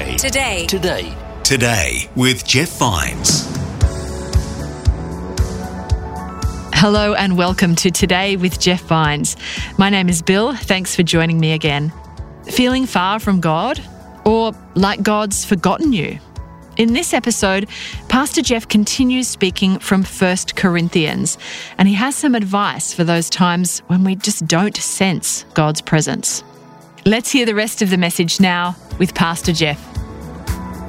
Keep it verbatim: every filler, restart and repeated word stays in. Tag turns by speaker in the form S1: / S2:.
S1: Today.
S2: Today.
S1: Today.
S3: Today with Jeff Vines.
S4: Hello and welcome to Today with Jeff Vines. My name is Bill. Thanks for joining me again. Feeling far from God? Or like God's forgotten you? In this episode, Pastor Jeff continues speaking from First Corinthians, and he has some advice for those times when we just don't sense God's presence. Let's hear the rest of the message now with Pastor Jeff.